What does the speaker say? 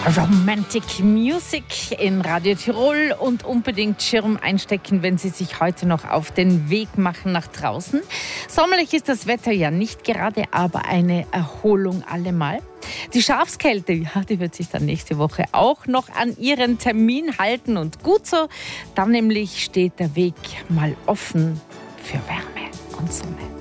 Romantic Music in Radio Tirol und unbedingt Schirm einstecken, wenn Sie sich heute noch auf den Weg machen nach draußen. Sommerlich ist das Wetter ja nicht gerade, aber eine Erholung allemal. Die Schafskälte, ja, die wird sich dann nächste Woche auch noch an ihren Termin halten und gut so. Dann nämlich steht der Weg mal offen für Wärme und Sonne.